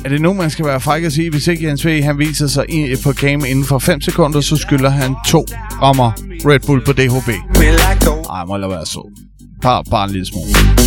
Er det nu, man skal være fræk at sige, hvis ikke Jens V. han viser sig på game inden for 5 sekunder, så skylder han 2 rammer Red Bull på DHB. Ej, må lade være så. Bare en lille smule.